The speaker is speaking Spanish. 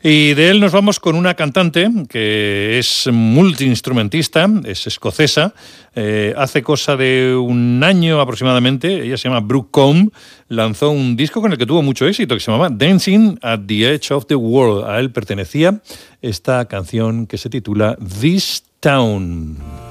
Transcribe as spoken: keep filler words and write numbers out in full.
Y de él nos vamos con una cantante que es multiinstrumentista, es escocesa, eh, hace cosa de un año aproximadamente, ella se llama Brooke Combe, lanzó un disco con el que tuvo mucho éxito, que se llamaba Dancing at the Edge of the World. A él pertenecía esta canción que se titula This Town.